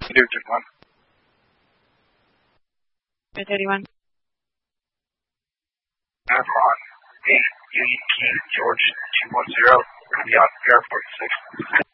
Newton 1. 31. Avalon 8, Union Key, George 210, going to be on Air 46.